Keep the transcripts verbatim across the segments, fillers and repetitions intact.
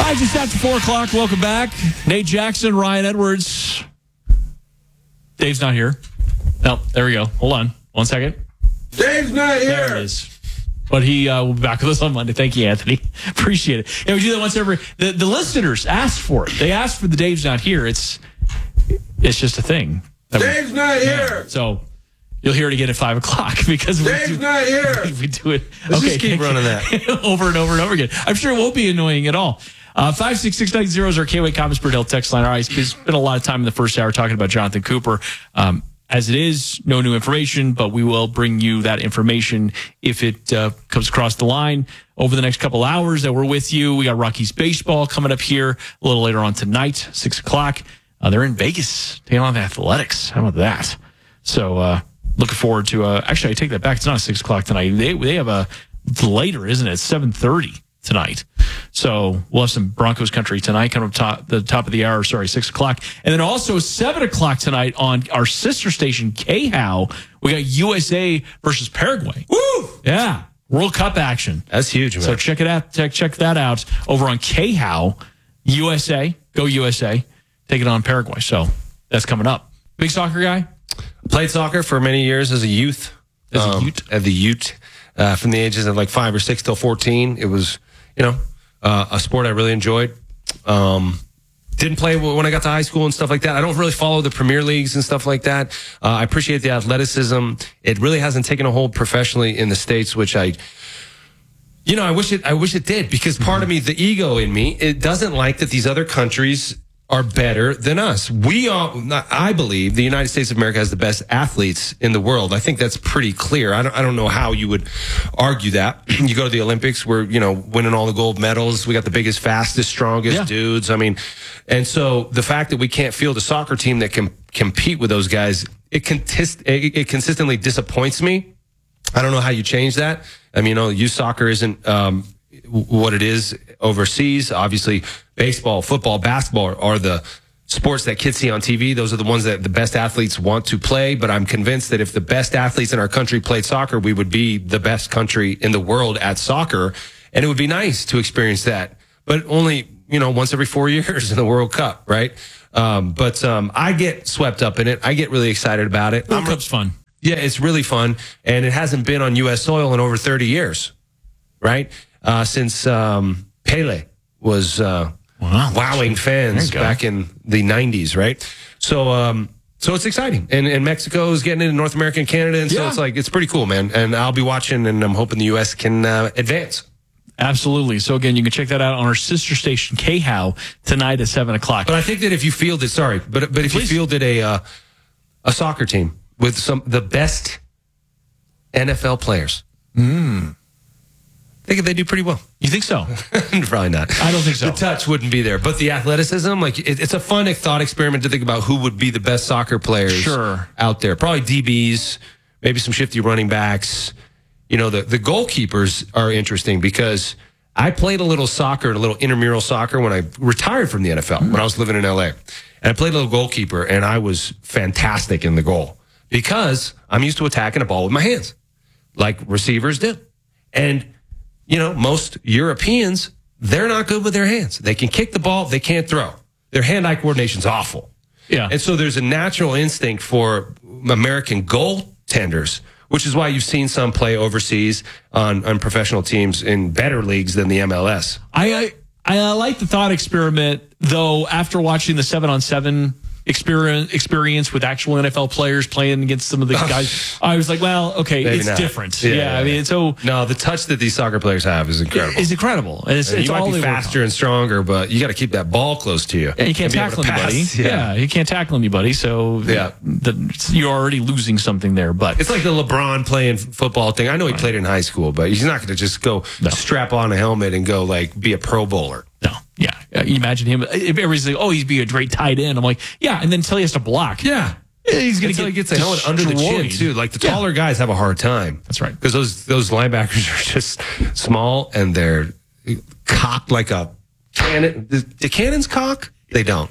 Hi, just after four o'clock. Welcome back. Nate Jackson, Ryan Edwards. Dave's not here. No, there we go. Hold on. One second. Dave's not here. There it is. But he uh, will be back with us on Monday. Thank you, Anthony. Appreciate it. Yeah, we do that once every... The, the listeners asked for it. They asked for the Dave's not here. It's it's just a thing. Dave's we, not here. Yeah. So you'll hear it again at five o'clock because we Dave's do, not here. We do it. Let's okay, just keep running that over and over and over again. I'm sure it won't be annoying at all. Uh, five six six nine zero is our K-Way Commerce Bird Hill text line. All right, it's been a lot of time in the first hour talking about Jonathan Cooper. Um, as it is, no new information, but we will bring you that information if it uh, comes across the line over the next couple hours that we're with you. We got Rockies baseball coming up here a little later on tonight, six o'clock. Uh, they're in Vegas, taking on the Athletics. How about that? So uh, looking forward to, uh, actually, I take that back. It's not six o'clock tonight. They they have a, it's later, isn't it? It's seven thirty tonight. So we'll have some Broncos country tonight, kind of top, the top of the hour, sorry, six o'clock. And then also seven o'clock tonight on our sister station, K H O W, we got U S A versus Paraguay. Woo! Yeah, World Cup action. That's huge, man. So check it out. Check, check that out over on K H O W, U S A, go U S A, take it on Paraguay. So that's coming up. Big soccer guy? Played soccer for many years as a youth. As a um, youth? As the youth. Uh, from the ages of like five or six till fourteen. It was, you know, uh, a sport I really enjoyed. Um, didn't play when I got to high school and stuff like that. I don't really follow the Premier Leagues and stuff like that. Uh, I appreciate the athleticism. It really hasn't taken a hold professionally in the States, which I, you know, I wish it, I wish it did, because part of me, the ego in me, it doesn't like that these other countries are better than us. We are, I believe the United States of America has the best athletes in the world. I think that's pretty clear. I don't, I don't know how you would argue that. You go to the Olympics, we're, you know, winning all the gold medals. We got the biggest, fastest, strongest yeah. dudes. I mean, and so the fact that we can't field a soccer team that can compete with those guys, it, contist, it, it consistently disappoints me. I don't know how you change that. I mean, you know, youth soccer isn't, um, what it is overseas. Obviously, baseball, football, basketball are, are the sports that kids see on T V. Those are the ones that the best athletes want to play. But I'm convinced that if the best athletes in our country played soccer, we would be the best country in the world at soccer. And it would be nice to experience that. But only, you know, once every four years in the World Cup, right? Um, but um, I get swept up in it. I get really excited about it. World Cup's fun. Yeah, it's really fun. And it hasn't been on U S soil in over thirty years, right? Uh, since um, Pele was uh, wow. wowing fans back in the nineties, right? So um, so it's exciting. And, and Mexico is getting into North America and Canada. And so yeah. it's like, it's pretty cool, man. And I'll be watching, and I'm hoping the U S can uh, advance. Absolutely. So again, you can check that out on our sister station, K H O W, tonight at seven o'clock. But I think that if you fielded, sorry, but but if Please. you fielded a, uh, a soccer team with some the best N F L players, mm. I think they do pretty well. You think so? Probably not. I don't think so. The touch wouldn't be there, but the athleticism, like it, it's a fun thought experiment to think about who would be the best soccer players sure. out there. Probably D Bs, maybe some shifty running backs. You know, the, the goalkeepers are interesting because I played a little soccer, a little intramural soccer when I retired from the N F L, mm. when I was living in L A. And I played a little goalkeeper, and I was fantastic in the goal because I'm used to attacking a ball with my hands, like receivers do. And you know, most Europeans, they're not good with their hands. They can kick the ball, they can't throw. Their hand-eye coordination's awful. Yeah. And so there's a natural instinct for American goaltenders, which is why you've seen some play overseas on, on professional teams in better leagues than the M L S. I, I I like the thought experiment, though, after watching the seven-on-seven experience experience with actual N F L players playing against some of the guys. I was like, well, okay, Maybe it's not. different. Yeah, Yeah, yeah, I mean, yeah. so no, the touch that these soccer players have is incredible. It's incredible, and it's, and it's you all might be they work faster on. and stronger, but you got to keep that ball close to you. Yeah, you can't and be able tackle to anybody. pass. Yeah. Yeah. you can't tackle anybody. So Yeah. the, you're already losing something there. But it's like the LeBron playing football thing. I know he played in high school, but he's not going to just go No. strap on a helmet and go like be a Pro Bowler. no, yeah, uh, you imagine him. Everybody's like, oh, he's be a great tight end. I'm like, yeah, and then until he has to block. Yeah. He's going to Until get he gets a helmet under the chin too. Like the taller yeah. guys have a hard time. That's right. Because those those linebackers are just small and they're cocked like a cannon. Do, do cannons cock? They don't.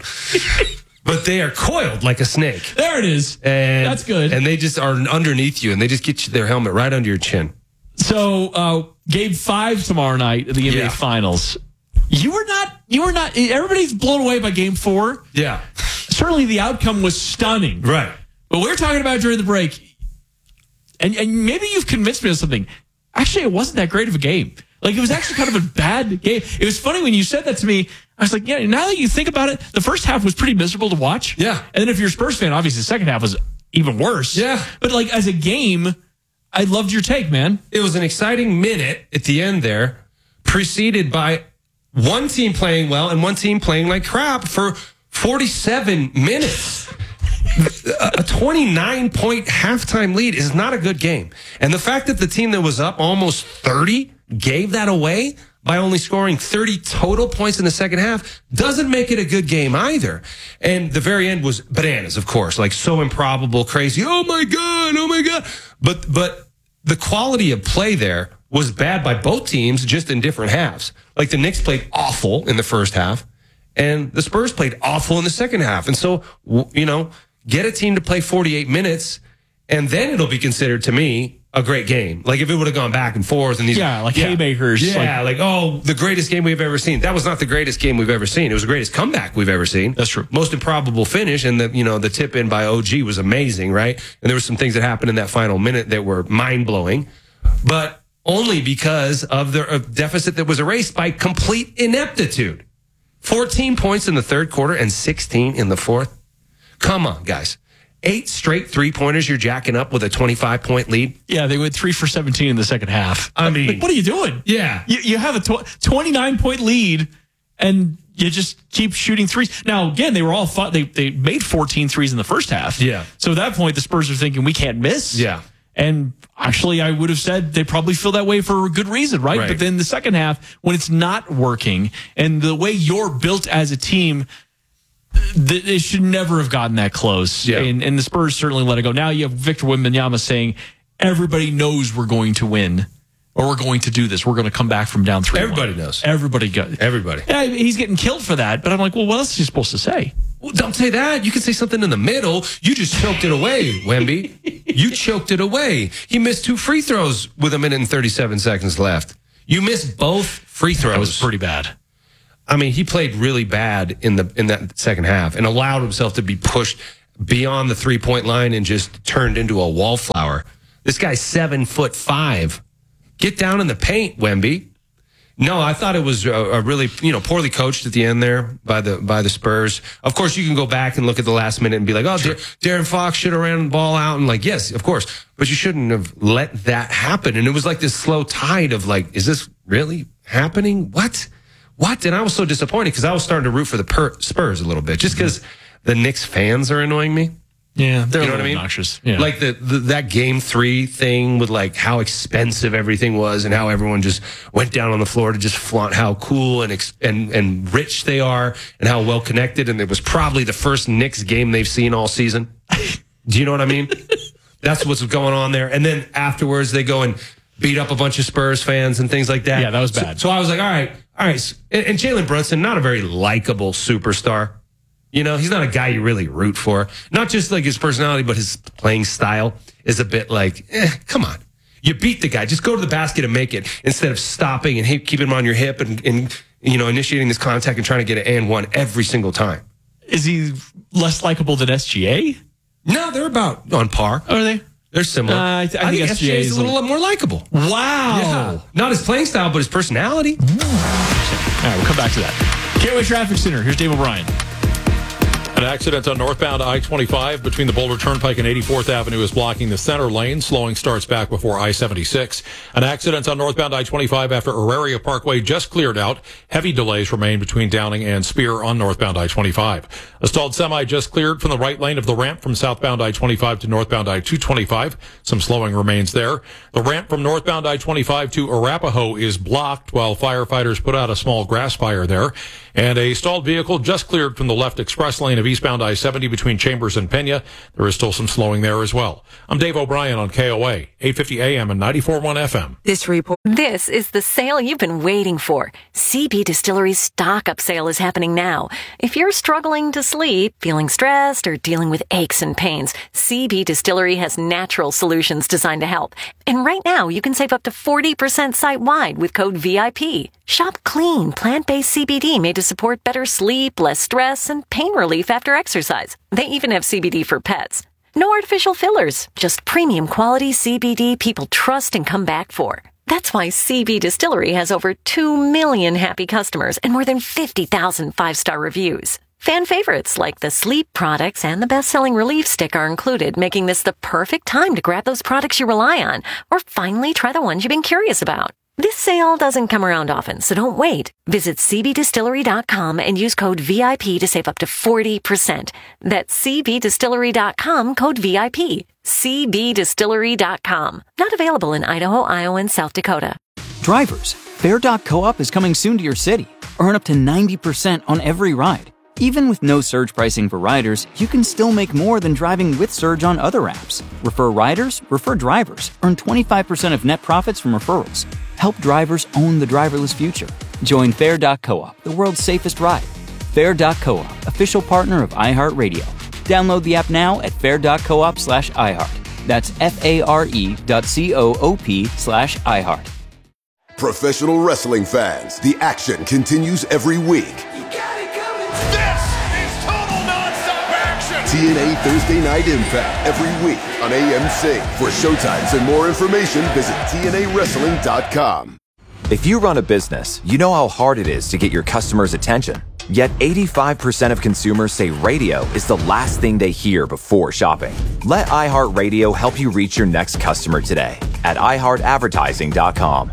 But they are coiled like a snake. There it is. And that's good. And they just are underneath you, and they just get you their helmet right under your chin. So uh, game five tomorrow night of the N B A Yeah. Finals. You were not. you were not, everybody's blown away by game four. Yeah. Certainly the outcome was stunning. Right. But we were talking about during the break, and, and maybe you've convinced me of something. Actually, it wasn't that great of a game. Like, it was actually kind of a bad game. It was funny when you said that to me. I was like, yeah, now that you think about it, the first half was pretty miserable to watch. Yeah. And then if you're a Spurs fan, obviously the second half was even worse. Yeah. But, like, as a game, I loved your take, man. It was an exciting minute at the end there, preceded by one team playing well and one team playing like crap for forty-seven minutes. A twenty-nine point halftime lead is not a good game. And the fact that the team that was up almost thirty gave that away by only scoring thirty total points in the second half doesn't make it a good game either. And the very end was bananas, of course, like so improbable, crazy. Oh my God, oh my God. But, but the quality of play there was bad by both teams, just in different halves. Like the Knicks played awful in the first half and the Spurs played awful in the second half. And so, you know, get a team to play forty-eight minutes and then it'll be considered to me a great game. Like if it would have gone back and forth and these Yeah, like yeah, haymakers. Yeah, like, like oh, the greatest game we've ever seen. That was not the greatest game we've ever seen. It was the greatest comeback we've ever seen. That's true. Most improbable finish, and the you know the tip in by O G was amazing, right? And there were some things that happened in that final minute that were mind blowing, but only because of the uh, deficit that was erased by complete ineptitude. fourteen points in the third quarter and sixteen in the fourth. Come on, guys. Eight straight three-pointers you're jacking up with a twenty-five point lead. Yeah, they went three for seventeen in the second half. I mean, like, what are you doing? Yeah. You, you have a tw- twenty-nine point lead, and you just keep shooting threes. Now, again, they were all fun. They, they made fourteen threes in the first half. Yeah. So at that point, the Spurs are thinking, we can't miss. Yeah. And actually, I would have said they probably feel that way for a good reason, right? Right. But then the second half, when it's not working, and the way you're built as a team, th- it should never have gotten that close. Yeah. And, and the Spurs certainly let it go. Now you have Victor Wembanyama saying, everybody knows we're going to win, or we're going to do this. We're going to come back from down three. Everybody knows. Everybody goes. Everybody. Yeah, he's getting killed for that. But I'm like, well, what else is he supposed to say? Well, don't say that. You can say something in the middle. You just choked it away, Wemby. You choked it away. He missed two free throws with a minute and thirty-seven seconds left. You missed both free throws. That was pretty bad. I mean, he played really bad in the in that second half and allowed himself to be pushed beyond the three-point line and just turned into a wallflower. This guy's seven foot five. Get down in the paint, Wemby. No, I thought it was a, a really, you know, poorly coached at the end there by the by the Spurs. Of course, you can go back and look at the last minute and be like, oh, sure. Dar- Darren Fox should have ran the ball out. And like, yes, of course. But you shouldn't have let that happen. And it was like this slow tide of like, is this really happening? What? What? And I was so disappointed because I was starting to root for the per- Spurs a little bit just because the Knicks fans are annoying me. Yeah, they're You a know what little I mean? obnoxious. Yeah. Like the, the that game three thing with like how expensive everything was and how everyone just went down on the floor to just flaunt how cool and ex- and and rich they are and how well connected. And it was probably the first Knicks game they've seen all season. Do you know what I mean? That's what's going on there. And then afterwards they go and beat up a bunch of Spurs fans and things like that. Yeah, that was bad. So, so I was like, all right, all right. And, and Jalen Brunson, not a very likable superstar. You know, he's not a guy you really root for. Not just like his personality, but his playing style is a bit like, eh, come on. You beat the guy. Just go to the basket and make it instead of stopping and keeping him on your hip and, and, you know, initiating this contact and trying to get an and one every single time. Is he less likable than S G A? No, they're about on par. Are they? They're similar. Uh, I, th- I, I think, think S G A is is a little more likable. Wow. Yeah. Not his playing style, but his personality. All right, we'll come back to that. Gateway Traffic Center. Here's Dave O'Brien. An accident on northbound I twenty-five between the Boulder Turnpike and eighty-fourth Avenue is blocking the center lane. Slowing starts back before I seventy-six. An accident on northbound I twenty-five after Auraria Parkway just cleared out. Heavy delays remain between Downing and Spear on northbound I twenty-five. A stalled semi just cleared from the right lane of the ramp from southbound I twenty-five to northbound I two twenty-five. Some slowing remains there. The ramp from northbound I twenty-five to Arapahoe is blocked while firefighters put out a small grass fire there. And a stalled vehicle just cleared from the left express lane of eastbound I seventy between Chambers and Pena. There is still some slowing there as well. I'm Dave O'Brien on K O A. eight fifty A M and ninety-four point one F M. This report. This is the sale you've been waiting for. C B Distillery's stock-up sale is happening now. If you're struggling to sleep, feeling stressed, or dealing with aches and pains, C B Distillery has natural solutions designed to help. And right now, you can save up to forty percent site-wide with code V I P. Shop clean, plant-based C B D made to support better sleep, less stress, and pain relief after exercise. They even have C B D for pets. No artificial fillers, just premium quality C B D people trust and come back for. That's why C B Distillery has over two million happy customers and more than fifty thousand five-star reviews. Fan favorites like the sleep products and the best-selling relief stick are included, making this the perfect time to grab those products you rely on or finally try the ones you've been curious about. This sale doesn't come around often, so don't wait. Visit C B distillery dot com and use code V I P to save up to forty percent. That's C B distillery dot com, code V I P. C B distillery dot com. Not available in Idaho, Iowa, and South Dakota. Drivers, Fair dot Co-op is coming soon to your city. Earn up to ninety percent on every ride. Even with no surge pricing for riders, you can still make more than driving with Surge on other apps. Refer riders, refer drivers. Earn twenty-five percent of net profits from referrals. Help drivers own the driverless future. Join Fair dot Co-op, the world's safest ride. Fair dot Co-op, official partner of iHeartRadio. Download the app now at fair dot coop slash iHeart. That's F-A-R-E dot C-O-O-P slash iHeart. Professional wrestling fans, the action continues every week. You got it coming. This is total nonstop action. T N A Thursday Night Impact every week on A M C. For showtimes and more information, visit T N A wrestling dot com. If you run a business, you know how hard it is to get your customers' attention. Yet eighty-five percent of consumers say radio is the last thing they hear before shopping. Let iHeartRadio help you reach your next customer today at i heart advertising dot com.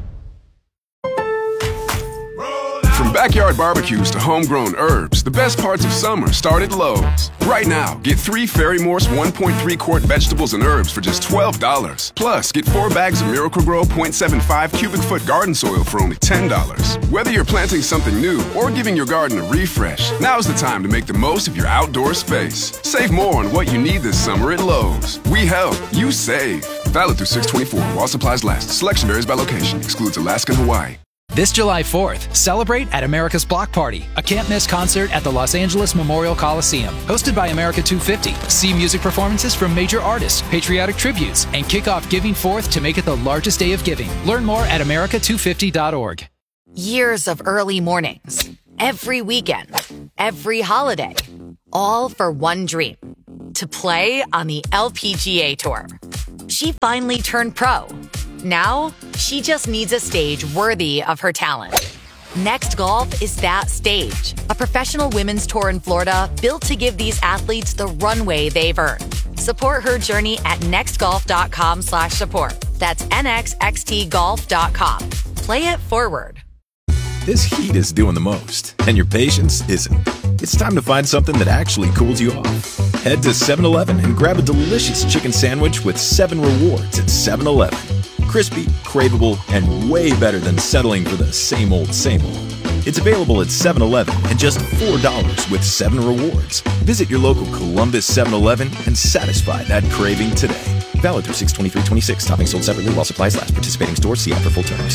From backyard barbecues to homegrown herbs, the best parts of summer start at Lowe's. Right now, get three Fairy Morse one point three quart vegetables and herbs for just twelve dollars. Plus, get four bags of Miracle-Gro point seven five cubic foot garden soil for only ten dollars. Whether you're planting something new or giving your garden a refresh, now's the time to make the most of your outdoor space. Save more on what you need this summer at Lowe's. We help, you save. Valid through six twenty-four while supplies last. Selection varies by location. Excludes Alaska and Hawaii. This July fourth, celebrate at America's Block Party, a can't-miss concert at the Los Angeles Memorial Coliseum. Hosted by America two fifty. See music performances from major artists, patriotic tributes, and kick off Giving Fourth to make it the largest day of giving. Learn more at america two fifty dot org. Years of early mornings, every weekend, every holiday, all for one dream, to play on the L P G A Tour. She finally turned pro. Now, she just needs a stage worthy of her talent. Next Golf is that stage. A professional women's tour in Florida built to give these athletes the runway they've earned. Support her journey at nextgolf.com slash support. That's N X X T golf dot com. Play it forward. This heat is doing the most, and your patience isn't. It's time to find something that actually cools you off. Head to seven eleven and grab a delicious chicken sandwich with seven rewards at seven eleven. Crispy, craveable, and way better than settling for the same old, same old. It's available at seven eleven and just four dollars with seven rewards. Visit your local Columbus seven eleven and satisfy that craving today. Valid through six twenty-three twenty-six. Topping sold separately while supplies last. Participating stores. See app for full terms.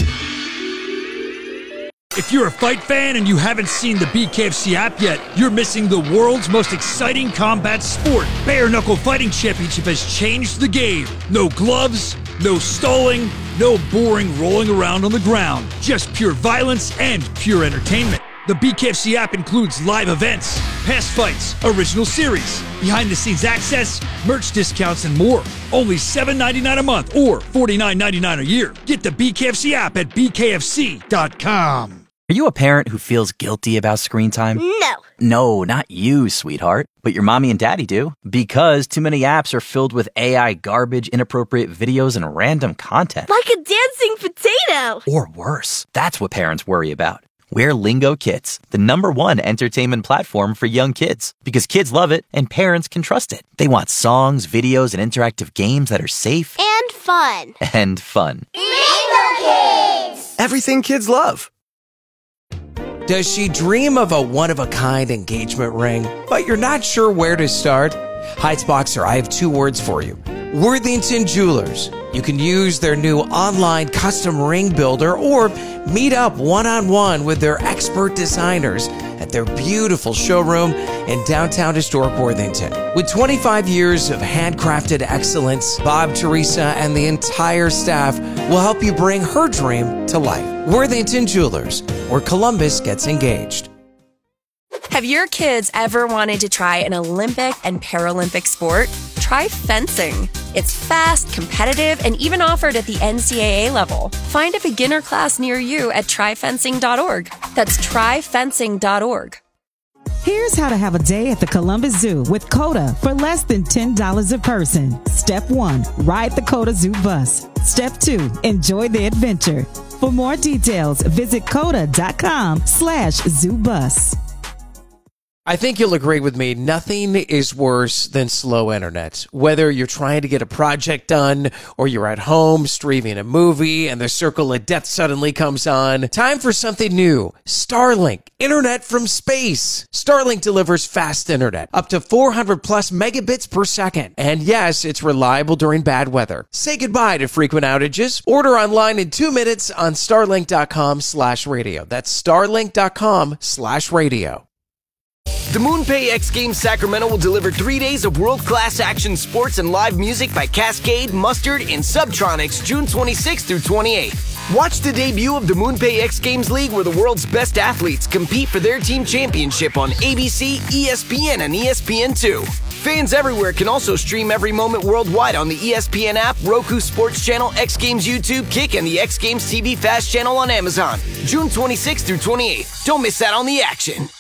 If you're a fight fan and you haven't seen the B K F C app yet, you're missing the world's most exciting combat sport. Bare Knuckle Fighting Championship has changed the game. No gloves, no stalling, no boring rolling around on the ground. Just pure violence and pure entertainment. The B K F C app includes live events, past fights, original series, behind-the-scenes access, merch discounts, and more. Only seven ninety-nine a month or forty-nine ninety-nine a year. Get the B K F C app at b k f c dot com. Are you a parent who feels guilty about screen time? No. No, not you, sweetheart. But your mommy and daddy do. Because too many apps are filled with A I garbage, inappropriate videos, and random content. Like a dancing potato. Or worse. That's what parents worry about. We're Lingo Kids, the number one entertainment platform for young kids. Because kids love it and parents can trust it. They want songs, videos, and interactive games that are safe. And fun. And fun. Lingo Kids! Everything kids love. Does she dream of a one-of-a-kind engagement ring, but you're not sure where to start? Heights Boxer, I have two words for you. Worthington Jewelers. You can use their new online custom ring builder or meet up one-on-one with their expert designers at their beautiful showroom in downtown historic Worthington. With twenty-five years of handcrafted excellence, Bob, Teresa, and the entire staff will help you bring her dream to life. Worthington Jewelers, where Columbus gets engaged. Have your kids ever wanted to try an Olympic and Paralympic sport? Try fencing. It's fast, competitive, and even offered at the N C double A level. Find a beginner class near you at try fencing dot org. That's try fencing dot org. Here's how to have a day at the Columbus Zoo with COTA for less than ten dollars a person. Step one, ride the COTA Zoo bus. Step two, enjoy the adventure. For more details, visit COTA dot com slash zoo bus. I think you'll agree with me, nothing is worse than slow internet. Whether you're trying to get a project done or you're at home streaming a movie and the circle of death suddenly comes on, time for something new. Starlink, internet from space. Starlink delivers fast internet, up to four hundred plus megabits per second. And yes, it's reliable during bad weather. Say goodbye to frequent outages. Order online in two minutes on starlink dot com slash radio. That's starlink dot com slash radio. The MoonPay X Games Sacramento will deliver three days of world-class action sports and live music by Cascade, Mustard, and Subtronics June twenty-sixth through twenty-eighth. Watch the debut of the MoonPay X Games League where the world's best athletes compete for their team championship on A B C, E S P N, and E S P N two. Fans everywhere can also stream every moment worldwide on the E S P N app, Roku Sports Channel, X Games YouTube, Kick, and the X Games T V Fast Channel on Amazon. June twenty-sixth through twenty-eighth. Don't miss out on the action.